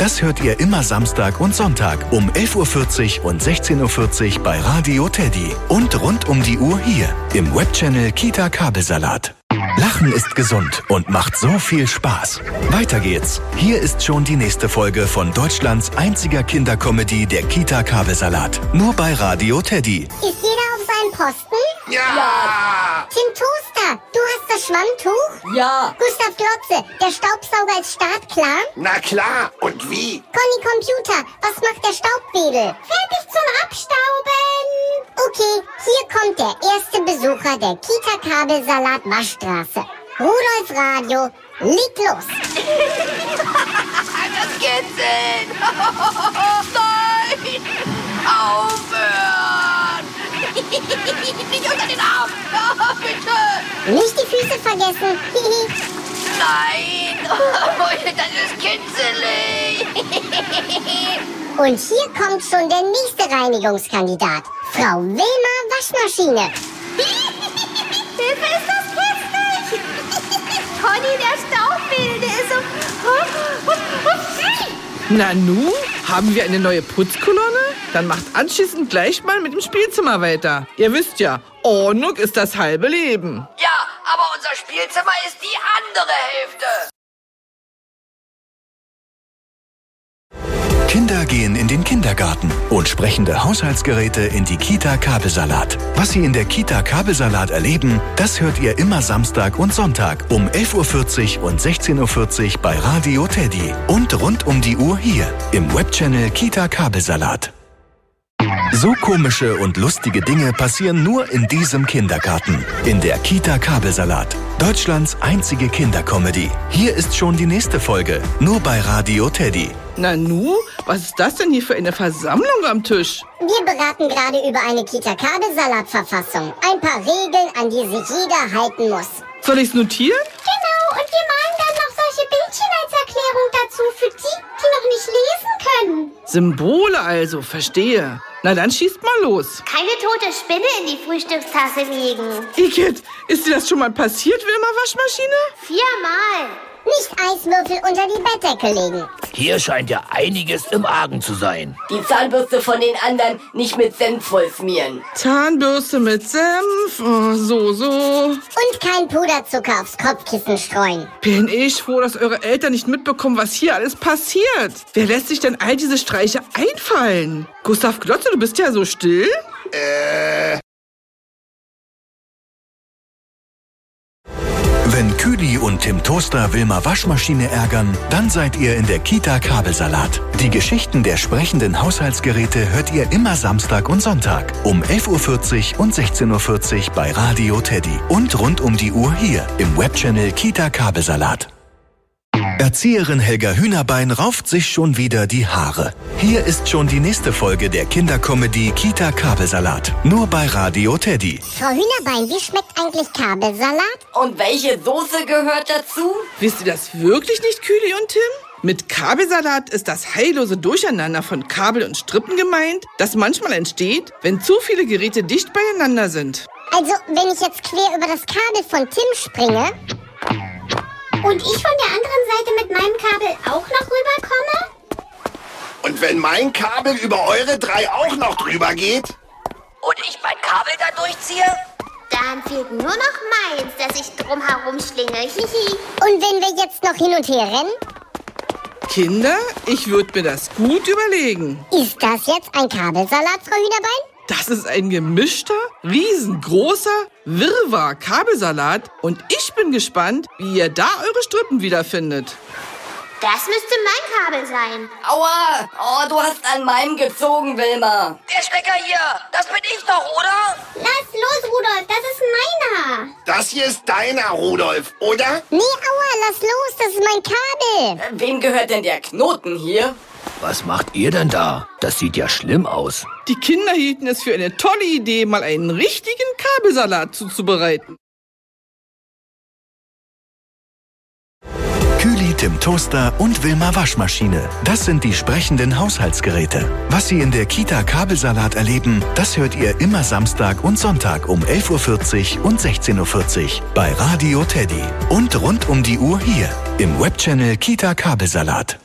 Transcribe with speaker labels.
Speaker 1: das hört ihr immer Samstag und Sonntag um 11.40 Uhr und 16.40 Uhr bei Radio Teddy. Und rund um die Uhr hier im Webchannel Kita Kabelsalat. Lachen ist gesund und macht so viel Spaß. Weiter geht's. Hier ist schon die nächste Folge von Deutschlands einziger Kindercomedy, der Kita Kabelsalat. Nur bei Radio Teddy.
Speaker 2: Ist jeder auf seinem Posten?
Speaker 3: Ja!
Speaker 2: Tim Toaster, du hast das Schwammtuch?
Speaker 3: Ja!
Speaker 2: Gustav Glotze, der Staubsauger ist startklar?
Speaker 4: Na klar, und wie?
Speaker 2: Conny Computer, was macht der Staubwedel? Fertig zum Abstauben! Okay, hier kommt der erste Besucher der Kita Kabelsalat Waschstraße. Rudolf Radio, leg los!
Speaker 3: Das Kitzeln! Nein! Aufhören! Nicht unter den Arm! Bitte!
Speaker 2: Nicht die Füße vergessen!
Speaker 3: Nein! Das ist kitzelig!
Speaker 2: Und hier kommt schon der nächste Reinigungskandidat. Frau Wilma Waschmaschine.
Speaker 5: Hilfe, ist das kitzlig! Conny, der Staubwedel, der ist so...
Speaker 6: Na nu, haben wir eine neue Putzkolonne? Dann macht anschließend gleich mal mit dem Spielzimmer weiter. Ihr wisst ja, Ordnung ist das halbe Leben.
Speaker 3: Ja, aber unser Spielzimmer ist die andere Hälfte.
Speaker 1: Kinder gehen in den Kindergarten und sprechende Haushaltsgeräte in die Kita Kabelsalat. Was sie in der Kita Kabelsalat erleben, das hört ihr immer Samstag und Sonntag um 11.40 Uhr und 16.40 Uhr bei Radio Teddy. Und rund um die Uhr hier im Webchannel Kita Kabelsalat. So komische und lustige Dinge passieren nur in diesem Kindergarten. In der Kita Kabelsalat. Deutschlands einzige Kindercomedy. Hier ist schon die nächste Folge. Nur bei Radio Teddy.
Speaker 6: Na nu, was ist das denn hier für eine Versammlung am Tisch?
Speaker 2: Wir beraten gerade über eine Kita Kabelsalat-Verfassung. Ein paar Regeln, an die sich jeder halten muss.
Speaker 6: Soll ich's notieren?
Speaker 5: Genau, und wir malen dann noch solche Bildchen als Erklärung dazu für die, die noch nicht lesen können.
Speaker 6: Symbole also, verstehe. Na dann schießt mal los.
Speaker 5: Keine tote Spinne in die Frühstückstasse legen.
Speaker 6: Igitt, ist dir das schon mal passiert, Wilma Waschmaschine?
Speaker 5: 4-mal.
Speaker 2: Nicht Eiswürfel unter die Bettdecke legen.
Speaker 7: Hier scheint ja einiges im Argen zu sein.
Speaker 3: Die Zahnbürste von den anderen nicht mit Senf vollsmieren.
Speaker 6: Zahnbürste mit Senf, so.
Speaker 2: Und kein Puderzucker aufs Kopfkissen streuen.
Speaker 6: Bin ich froh, dass eure Eltern nicht mitbekommen, was hier alles passiert. Wer lässt sich denn all diese Streiche einfallen? Gustav Glotze, du bist ja so still.
Speaker 1: Wenn Küli und Tim Toaster Wilma Waschmaschine ärgern, dann seid ihr in der Kita Kabelsalat. Die Geschichten der sprechenden Haushaltsgeräte hört ihr immer Samstag und Sonntag um 11.40 Uhr und 16.40 Uhr bei Radio Teddy. Und rund um die Uhr hier im Webchannel Kita Kabelsalat. Erzieherin Helga Hühnerbein rauft sich schon wieder die Haare. Hier ist schon die nächste Folge der Kindercomedy Kita Kabelsalat. Nur bei Radio Teddy.
Speaker 2: Frau Hühnerbein, wie schmeckt eigentlich Kabelsalat?
Speaker 3: Und welche Soße gehört dazu?
Speaker 6: Wisst ihr das wirklich nicht, Küli und Tim? Mit Kabelsalat ist das heillose Durcheinander von Kabel und Strippen gemeint, das manchmal entsteht, wenn zu viele Geräte dicht beieinander sind.
Speaker 2: Also, wenn ich jetzt quer über das Kabel von Tim springe...
Speaker 5: Und ich von der anderen Seite mit meinem Kabel auch noch rüberkomme?
Speaker 4: Und wenn mein Kabel über eure 3 auch noch drüber geht?
Speaker 3: Und ich mein Kabel da durchziehe?
Speaker 5: Dann fehlt nur noch meins, dass ich drum herum schlinge. Hihi.
Speaker 2: Und wenn wir jetzt noch hin und her rennen?
Speaker 6: Kinder, ich würde mir das gut überlegen.
Speaker 2: Ist das jetzt ein Kabelsalat, Frau Hühnerbein?
Speaker 6: Das ist ein gemischter, riesengroßer Wirrwarr-Kabelsalat und ich bin gespannt, wie ihr da eure Strippen wiederfindet.
Speaker 5: Das müsste mein Kabel sein.
Speaker 3: Aua! Oh, du hast an meinem gezogen, Wilma. Der Stecker hier, das bin ich doch, oder?
Speaker 5: Lass los, Rudolf, das ist meiner.
Speaker 4: Das hier ist deiner, Rudolf, oder?
Speaker 2: Nee, aua, lass los, das ist mein Kabel.
Speaker 3: Wem gehört denn der Knoten hier?
Speaker 7: Was macht ihr denn da? Das sieht ja schlimm aus.
Speaker 6: Die Kinder hielten es für eine tolle Idee, mal einen richtigen Kabelsalat zuzubereiten.
Speaker 1: Küli, Tim Toaster und Wilma Waschmaschine. Das sind die sprechenden Haushaltsgeräte. Was sie in der Kita Kabelsalat erleben, das hört ihr immer Samstag und Sonntag um 11.40 Uhr und 16.40 Uhr bei Radio Teddy. Und rund um die Uhr hier im Webchannel Kita Kabelsalat.